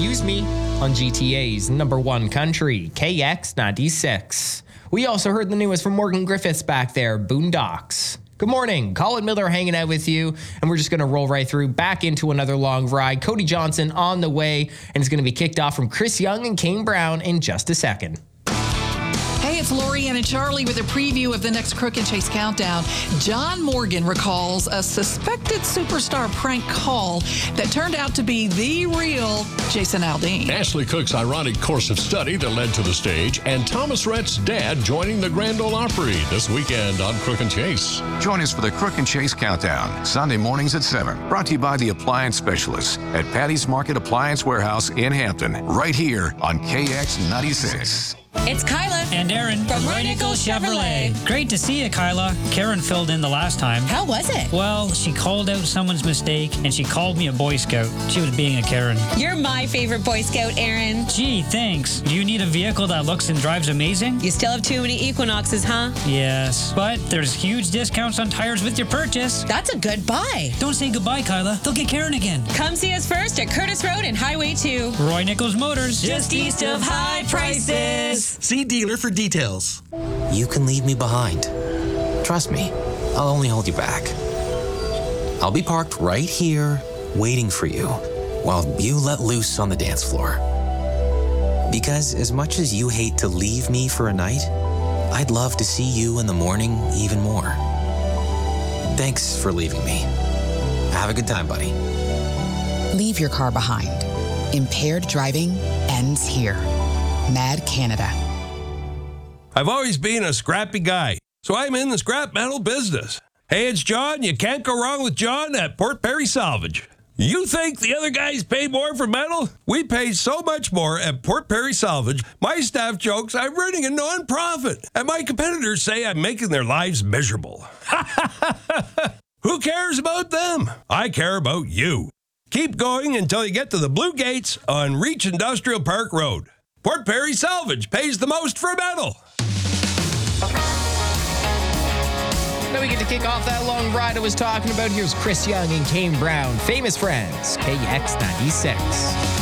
Excuse Me on GTA's number one country, KX96. We also heard the newest from Morgan Griffiths back there, Boondocks. Good morning. Colin Miller hanging out with you, and we're just going to roll right through back into another long ride. Cody Johnson on the way, and it's going to be kicked off from Chris Young and Kane Brown in just a second. Hey, it's Lori and Charlie with a preview of the next Crook and Chase Countdown. John Morgan recalls a suspected superstar prank call that turned out to be the real Jason Aldean. Ashley Cook's ironic course of study that led to the stage, and Thomas Rhett's dad joining the Grand Ole Opry this weekend on Crook and Chase. Join us for the Crook and Chase Countdown, Sunday mornings at 7. Brought to you by the Appliance Specialists at Patty's Market Appliance Warehouse in Hampton, right here on KX96. It's Kyla and Aaron from Roy Nichols Chevrolet. Great to see you, Kyla. Karen filled in the last time. How was it? Well, she called out someone's mistake, and she called me a Boy Scout. She was being a Karen. You're my favorite Boy Scout, Aaron. Gee, thanks. Do you need a vehicle that looks and drives amazing? You still have too many Equinoxes, huh? Yes, but there's huge discounts on tires with your purchase. That's a good buy. Don't say goodbye, Kyla. They'll get Karen again. Come see us first at Curtis Road and Highway 2. Roy Nichols Motors. Just east of high prices. See dealer for details. You can leave me behind. Trust me, I'll only hold you back. I'll be parked right here, waiting for you, while you let loose on the dance floor. Because as much as you hate to leave me for a night, I'd love to see you in the morning even more. Thanks for leaving me. Have a good time, buddy. Leave your car behind. Impaired driving ends here. Mad Canada. I've always been a scrappy guy, so I'm in the scrap metal business. Hey, it's John. You can't go wrong with John at Port Perry Salvage. You think the other guys pay more for metal? We pay so much more at Port Perry Salvage. My staff jokes I'm running a non-profit, and my competitors say I'm making their lives miserable. Who cares about them? I care about you. Keep going until you get to the Blue Gates on Reach Industrial Park Road. Port Perry Salvage pays the most for metal. Now we get to kick off that long ride I was talking about. Here's Chris Young and Kane Brown, Famous Friends, KX96.